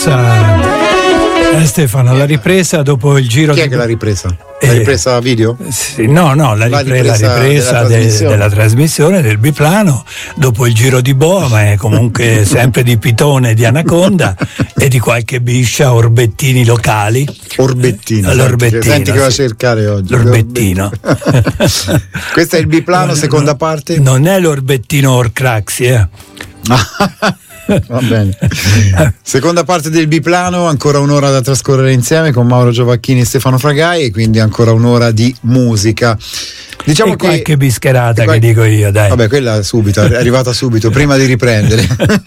Stefano, la ripresa dopo il giro. Chi è che l'ha ripresa? La ripresa video? Sì, no, la ripresa della trasmissione del biplano dopo il giro di boa, ma è comunque sempre di pitone, di anaconda e di qualche biscia, orbettini locali. L'orbettino. Senti che va a cercare oggi. L'orbettino. Questo è il biplano, seconda parte? Non è l'orbettino Orcraxi, Va bene. Seconda parte del biplano, ancora un'ora da trascorrere insieme con Mauro Giovacchini e Stefano Fragai, e quindi ancora un'ora di musica. Diciamo e qualche bischerata che dico io, dai. Vabbè, quella subito, è arrivata subito, prima di riprendere.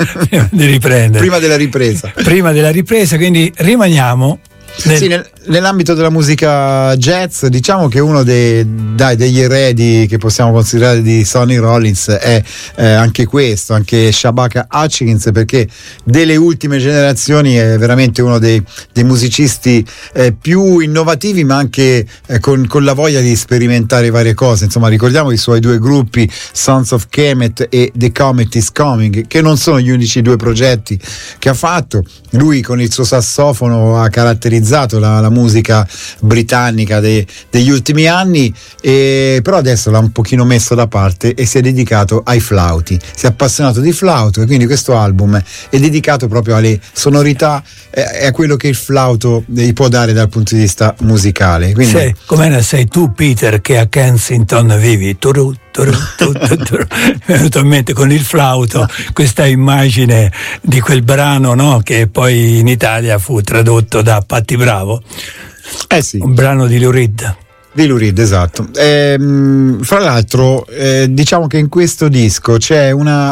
Prima della ripresa. Prima della ripresa, quindi rimaniamo. Nell'ambito della musica jazz, diciamo che uno degli eredi che possiamo considerare di Sonny Rollins è anche questo, anche Shabaka Hutchins, perché delle ultime generazioni è veramente uno dei musicisti più innovativi, ma anche con la voglia di sperimentare varie cose. Insomma, ricordiamo i suoi due gruppi, Sons of Kemet e The Comet is Coming, che non sono gli unici due progetti che ha fatto. Lui con il suo sassofono ha caratterizzato la musica britannica degli ultimi anni, però adesso l'ha un pochino messo da parte e si è dedicato ai flauti, si è appassionato di flauto, e quindi questo album è dedicato proprio alle sonorità e a quello che il flauto gli può dare dal punto di vista musicale. Quindi, come sei tu, Peter, che a Kensington vivi, mi è venuto in mente con il flauto questa immagine di quel brano, no? Che poi in Italia fu tradotto da Patti Bravo, sì. Un brano di Lou Reed. Di Lou Reed, esatto. Fra l'altro, diciamo che in questo disco c'è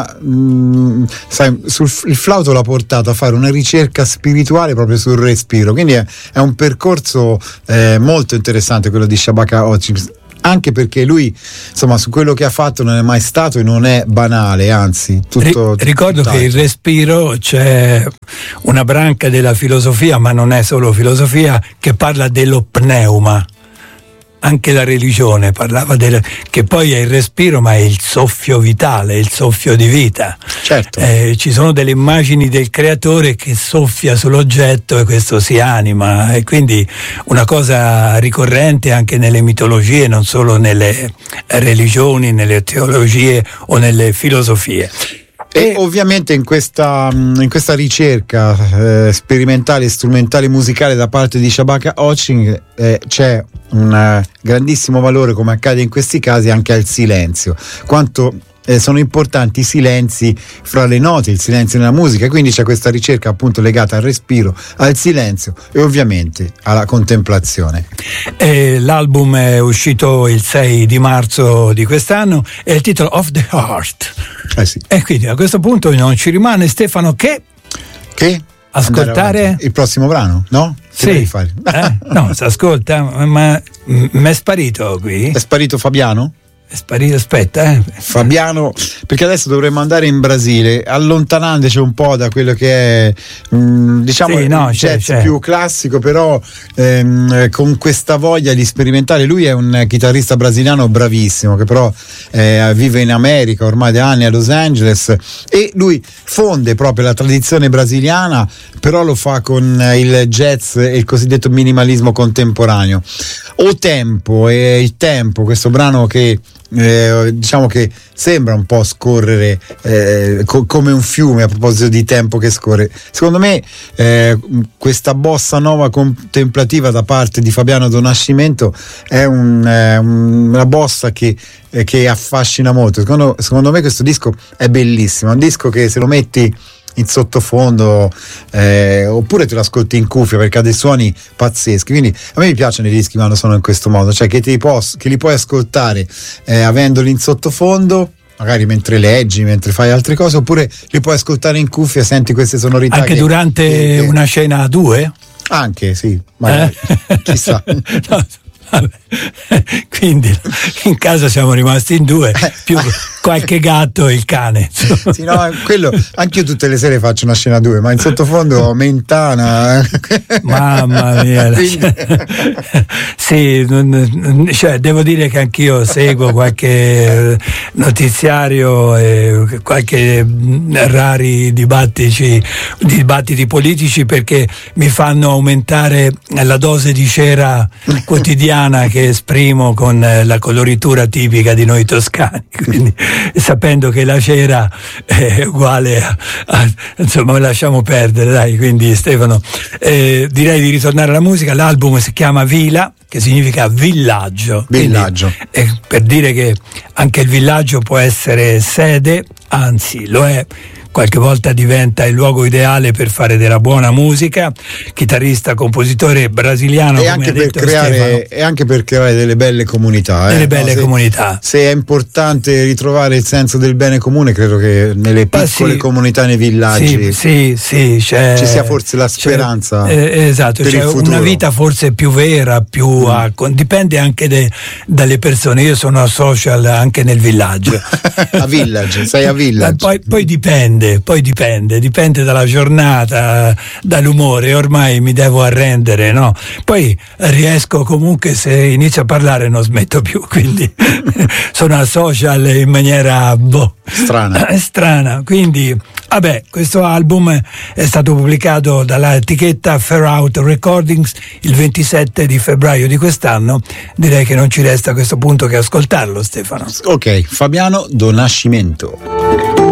il flauto l'ha portato a fare una ricerca spirituale proprio sul respiro, quindi è un percorso molto interessante quello di Shabaka Hutchins, anche perché lui, insomma, su quello che ha fatto non è mai stato e non è banale, anzi ricordo che il respiro, c'è una branca della filosofia, ma non è solo filosofia, che parla dello pneuma. Anche la religione parlava che poi è il respiro, ma è il soffio vitale, il soffio di vita. Certo. Ci sono delle immagini del creatore che soffia sull'oggetto e questo si anima, e quindi una cosa ricorrente anche nelle mitologie, non solo nelle religioni, nelle teologie o nelle filosofie. E ovviamente in questa ricerca sperimentale, strumentale, musicale da parte di Shabaka Hutchins c'è un grandissimo valore, come accade in questi casi, anche al silenzio. Quanto sono importanti i silenzi fra le note, il silenzio nella musica, quindi c'è questa ricerca appunto legata al respiro, al silenzio e ovviamente alla contemplazione. L'album è uscito il 6 di marzo di quest'anno e il titolo Of the Heart. Sì. E quindi a questo punto non ci rimane, Stefano, che ascoltare il prossimo brano, no? Sì. No, si ascolta, ma m'è sparito qui. È sparito Fabiano? È sparito, aspetta. Fabiano, perché adesso dovremmo andare in Brasile, allontanandoci un po' da quello che è jazz più classico, però con questa voglia di sperimentare. Lui è un chitarrista brasiliano bravissimo, che però vive in America ormai da anni, a Los Angeles, e lui fonde proprio la tradizione brasiliana, però lo fa con il jazz e il cosiddetto minimalismo contemporaneo. O Tempo, e il tempo, questo brano che diciamo che sembra un po' scorrere come un fiume, a proposito di tempo che scorre. Secondo me questa bossa nova contemplativa da parte di Fabiano Donascimento è una bossa che affascina molto. Secondo me questo disco è bellissimo, è un disco che se lo metti in sottofondo oppure te lo ascolti in cuffia, perché ha dei suoni pazzeschi. Quindi a me mi piacciono i dischi quando sono in questo modo, cioè che li puoi ascoltare avendoli in sottofondo, magari mentre leggi, mentre fai altre cose, oppure li puoi ascoltare in cuffia, senti queste sonorità anche durante una scena a due? Anche sì, magari chissà. No. Vabbè. Quindi in casa siamo rimasti in due, qualche gatto e il cane. Sì, no, quello anche io tutte le sere faccio una scena 2, ma in sottofondo Mentana. Mamma mia. Sì, cioè, devo dire che anch'io seguo qualche notiziario e qualche rari dibattiti politici, perché mi fanno aumentare la dose di cera quotidiana che esprimo con la coloritura tipica di noi toscani, quindi sapendo che la cera è uguale insomma, lasciamo perdere, dai. Quindi Stefano, direi di ritornare alla musica. L'album si chiama Vila, che significa villaggio. Quindi, per dire che anche il villaggio può essere sede, anzi lo è. Qualche volta diventa il luogo ideale per fare della buona musica. Chitarrista, compositore brasiliano, e anche per creare delle belle comunità. Delle belle comunità. Se è importante ritrovare il senso del bene comune, credo che nelle piccole comunità, nei villaggi, ci sia forse la speranza. Esatto, per il futuro. Una vita forse più vera, più dipende anche dalle persone. Io sono a social anche nel villaggio. A village, sei a village. Poi dipende dalla giornata, dall'umore. Ormai mi devo arrendere, no? Poi riesco comunque, se inizio a parlare non smetto più, quindi sono a social in maniera strana. Quindi vabbè, questo album è stato pubblicato dalla etichetta Fair Out Recordings il 27 di febbraio di quest'anno. Direi che non ci resta a questo punto che ascoltarlo, Stefano. Ok, Fabiano Do Nascimento.